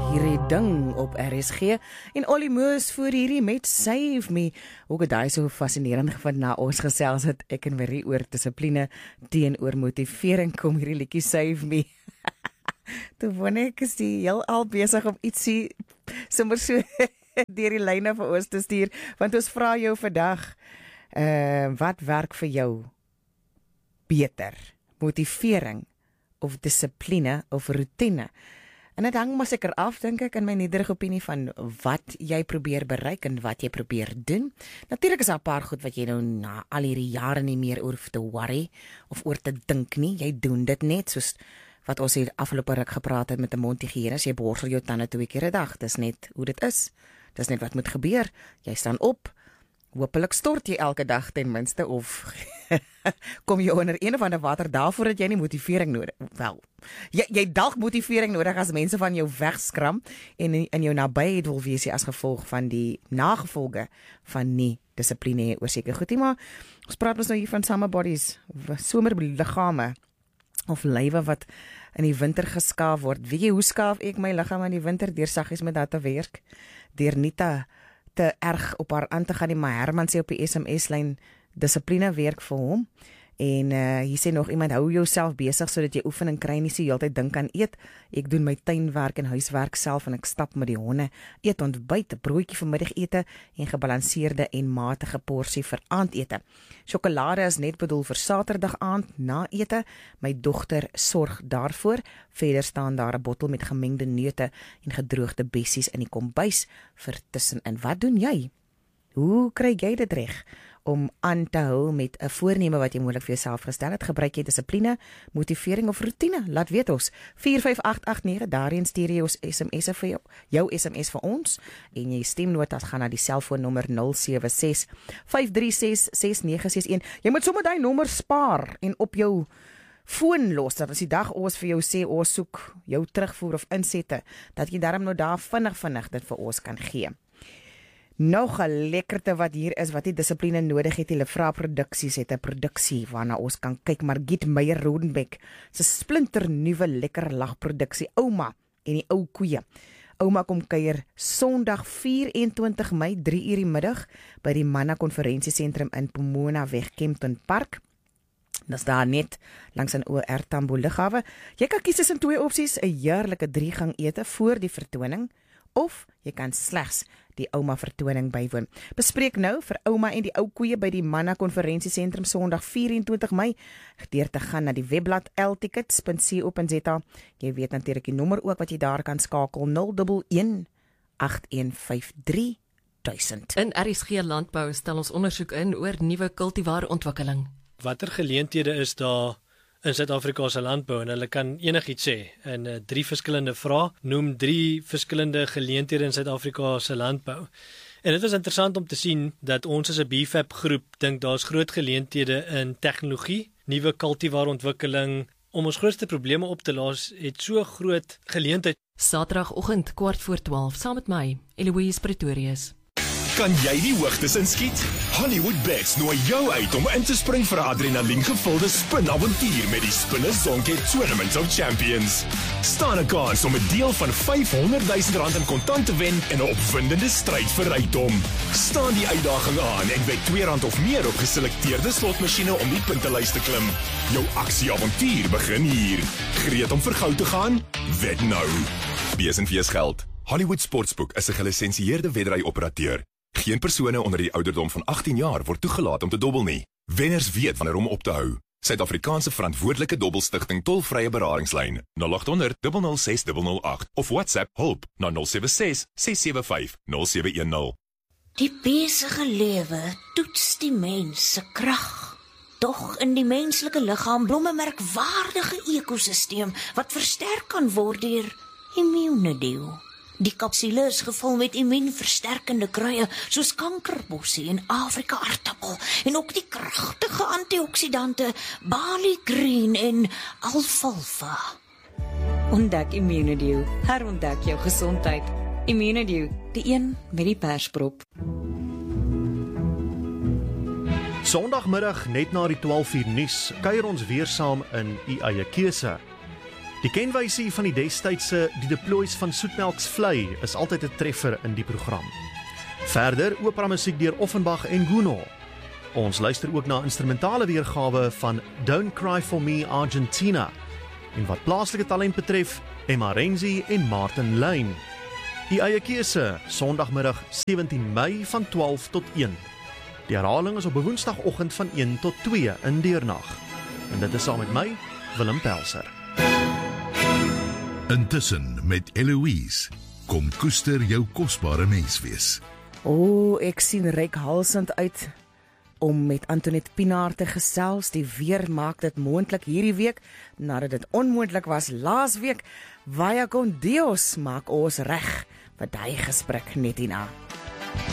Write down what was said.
hierdie ding op RSG en Olly Moos voor hierdie met Save Me. Ook het daai so fascinerend gevind na ons gesels het ek en Marie oor dissipline teenoor motivering kom hierdie liedjie Save Me. Toe wonder ek is die heel al besig om ietsie sommer so deur die lyne vir ons te stuur, want ons vra jou vandag, wat werk vir jou beter? Motivering of dissipline of routine? En dit hang maar seker af, dink ek, in my nederige opinie van wat jy probeer bereik en wat jy probeer doen. Natuurlik is daar 'n paar goed wat jy nou na al hierdie jare nie meer oor te worry of oor te dink nie. Jy doen dit net soos wat ons hier afgelope ruk gepraat het met 'n mondhygiënis. Jy borsel jou tande 2 keer 'n dag. Dis net hoe dit is. Dis net wat moet gebeur. Jy staan op. Hoopelik stort jy elke dag ten minste of kom jy onder een of ander water. Daarvoor het jy nie motivering nodig. Wel, jy dalk motivering nodig as mense van jou wegskram en in jou nabyheid wil wees as gevolg van die nagevolge van nie dissipline oor seker goed nie, maar ons praat ons nou hier van summer bodies, somerliggame of lywe wat in die winter geskaaf word. Weet jy hoe skaaf ek my liggaam in die winter? Deur saggies met dat te werk, deur nie te erg op haar aan te gaan nie, maar Herman sê op die SMS-lyn, dissipline werk vir hom, en hier sê nog iemand, hou jouself besig, sodat jy oefening kry, nie so heeltyd dink aan eet. Ek doen my tuinwerk en huiswerk self, en ek stap met die honde, eet ontbyt, 'n broodjie vir middagete, en gebalanseerde en matige porsie vir aandete. Sjokolade is net bedoel vir Saterdag aand, na ete, my dogter sorg daarvoor, verder staan daar 'n bottel met gemengde neute, en gedroogde bessies in die kombuis, vir tussenin. Wat doen jy? Hoe kry jy dit reg om aan te hou met 'n voorneme wat jy moontlik vir jouself gestel het? Gebruik jy dissipline, motivering of routine? Laat weet ons. 45889, daarin stuur jy ons SMS'e vir jou SMS vir ons, en jy stemnotas gaan na die selfoonnommer 076 536 6961. Jy moet sommer daai nommer spaar en op jou foon los, dat as die dag ons vir jou sê, ons soek jou terugvoer of insette, dat jy daarom nou daar vinnig dit vir ons kan gee. Nog 'n lekkerte wat hier is, wat die dissipline nodig het, hulle vra produksies, het 'n produksie waarna ons kan kyk, Margriet Meyer-Rodenbeck, se splinter nuwe lekker lagproduksie, Ouma en die ou koeie. Ouma kom kuier Sondag 24 Mei, 3 uur die middag, by die Manna Konferensiesentrum in Pomona weg, Kempton Park. Dis daar net langs aan OR Tambo Lughawe. Jy kan kies tussen 2 opsies, 'n heerlike 3-gang ete voor die vertoning, of jy kan slegs die Ouma vertoning bywoon. Bespreek nou vir Ouma en die ou koeie by die Manna Konferensiesentrum Sondag 24 Mei, deur te gaan na die webblad ltickets.co.za. Jy weet natuurlik die nommer ook wat jy daar kan skakel, 011 8153 1000. In RSG Landbou stel ons ondersoek in oor nuwe kultivaarontwikkeling. Watter geleenthede is daar in Suid-Afrika se landbou, en hulle kan enigiets sê, en 3 verskillende vrae, noem 3 verskillende geleenthede in Suid-Afrika se landbou. En dit is interessant om te sien dat ons as 'n BFAP groep dink daar's groot geleenthede in tegnologie, nuwe kultivaarontwikkeling, om ons grootste probleme op te los, het so groot geleentheid. Saterdagoggend 11:15 saam met my, Eloise Pretorius. Kan jy die hoogtes inskiet? Hollywoodbets nooi jou uit om in te spring vir 'n adrenalien-gevulde spinavontuur met die Spinner Zonke Tournament of Champions. Staan 'n kans om 'n deel van R500 000 in kontant te wen in 'n opwindende stryd vir rykdom. Staan die uitdaging aan en bet R2 of meer op geselekteerde slotmasjiene om die puntelys te klim. Jou aksieavontuur begin hier. Gereed om vir goud te gaan? Wed nou. BSNV's geld. Hollywood Sportsbook is 'n gelisensieerde wedry-operateur. Geen persone onder die ouderdom van 18 jaar word toegelaat om te dobbel nie. Wenners weet wanneer om op te hou. Suid-Afrikaanse verantwoordelike dobbelstigting tolvrye beradingslyn 0800 006 008 of WhatsApp hulp na 076 675 0710. Die besige lewe toets die mens se krag. Tog in die menslike liggaam blom 'n merkwaardige ekosisteem wat versterk kan word deur immuunedeel. Die kapsule is gevul met immuunversterkende kruie soos kankerbossie en Afrika aartappel en ook die kragtige antioksidante Bali Green en alfalfa. Ontdek Immunedew, herontdek jou gesondheid. Immunedew, die een met die persprop. Sondagmiddag net na die 12 uur nuus kuier ons weer saam in u eie keuse. Die kenwysie van die destydse Die Deploys van Soetmelks Vlei is altyd 'n treffer in die program. Verder opera musiek deur Offenbach en Gounod. Ons luister ook na instrumentale weergawe van Don't Cry For Me Argentina. En wat plaaslike talent betref, Emma Renzi en Martin Lyn. Die eie keuse, Sondagmiddag 17 Mei van 12 tot 1. Die herhaling is op 'n Woensdagoggend van 1 tot 2 in deernag. En dit is saam met my, Willem Pelser. Intussen met Eloise, kom koester jou kosbare menswees. Ek sien reikhalsend uit om met Antoinette Pinaar te gesels. Die weer maak dit moontlik hierdie week, nadat dit onmoontlik was laasweek. Vaya con Dios maak ons reg vir daai gesprek net hierna.